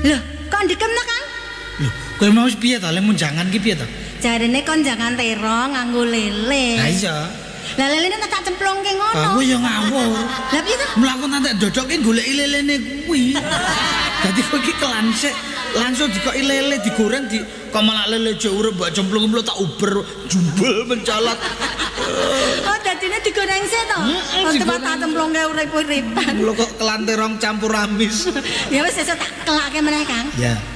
Lho, kok ndikemno, Kang? Lho, kowe mau piye ta? Lek munjangan ki piye ta? Jarene kon jangan terong nganggo lele. Ha iya. Lah lelene tak cemplungke ngono. Aku ya ngawur. Lah piye to? Mlaku nanti dodoke goleki lelene kuwi. Dadi kowe iki kelansik langsung dikoki lele digoreng di kok malah lele jek urip mbok cemplung tak uber jubel mencolot. Oh, dadine digoreng sik to? Tempat tak cemplungke urip-uripan. Lho kok kelanterong campur amis. Ya wis sesuk tak kelake meneh, Kang. Ya.